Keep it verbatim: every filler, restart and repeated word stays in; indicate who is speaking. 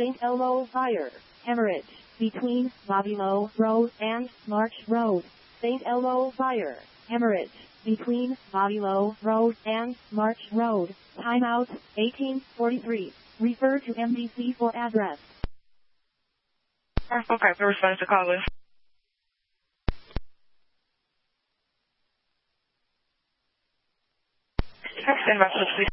Speaker 1: Saint Elmo Fire, Hemorrhage, between Bobby Lowe Road and March Road. Saint Elmo Fire, Hemorrhage, between Bobby Lowe Road and March Road. Timeout, eighteen forty-three. Refer to M D C for address.
Speaker 2: Okay, the response to call is. Stand by, please.